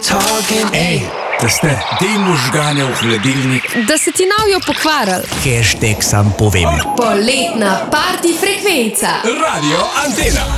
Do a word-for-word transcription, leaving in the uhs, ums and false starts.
Ej, da ste ti možgane v hladilnik. Da se ti novijo pokvarili. Hashtag sam povem. Poletna party frekvenca. Radio Antena.